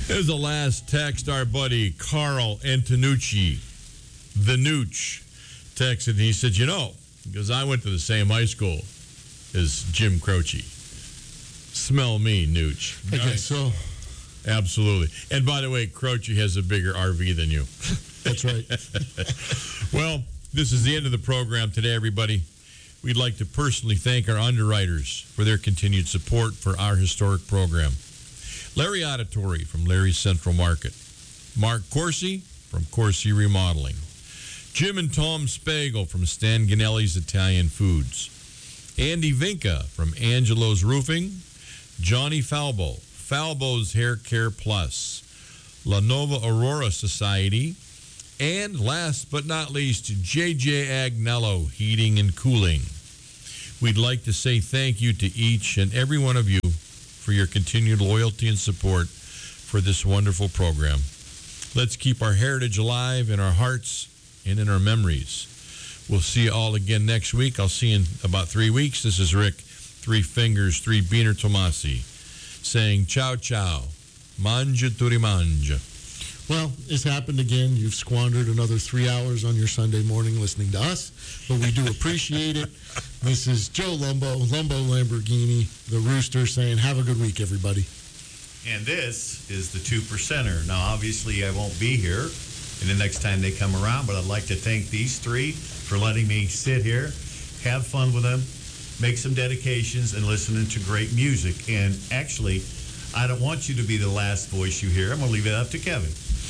Here's the last text. Our buddy Carl Antonucci, the Nooch, texted. He said, because I went to the same high school as Jim Croce. Smell me, Nooch. I guess so. Absolutely. And by the way, Croce has a bigger RV than you. That's right. Well, this is the end of the program today, everybody. We'd like to personally thank our underwriters for their continued support for our historic program. Larry Auditory from Larry's Central Market. Mark Corsi from Corsi Remodeling. Jim and Tom Spagle from Stan Ganelli's Italian Foods. Andy Vinca from Angelo's Roofing. Johnny Falbo, Falbo's Hair Care Plus. La Nova Aurora Society. And last but not least, J.J. Agnello Heating and Cooling. We'd like to say thank you to each and every one of you for your continued loyalty and support for this wonderful program. Let's keep our heritage alive in our hearts and in our memories. We'll see you all again next week. I'll see you in about 3 weeks. This is Rick, 3 Fingers, 3 Beaner Tomasi, saying ciao, ciao. Mangia tu rimangia. Well, it's happened again. You've squandered another 3 hours on your Sunday morning listening to us, but we do appreciate it. This is Joe Lumbo Lamborghini, the Rooster, saying have a good week, everybody. And this is the 2%er. Now, obviously, I won't be here and the next time they come around, but I'd like to thank these 3 for letting me sit here, have fun with them, make some dedications, and listening to great music. And actually, I don't want you to be the last voice you hear. I'm going to leave it up to Kevin.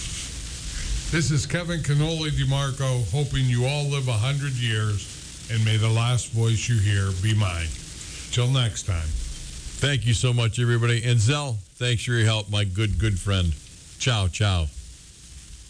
This is Kevin Cannoli DeMarco, hoping you all live 100 years, and may the last voice you hear be mine. Till next time. Thank you so much, everybody. And Zell, thanks for your help, my good friend. Ciao, ciao.